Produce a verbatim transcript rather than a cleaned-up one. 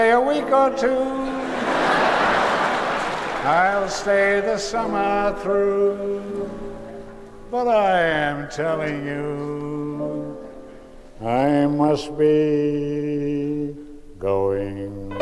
A week or two, I'll stay the summer through, but I am telling you, I must be going.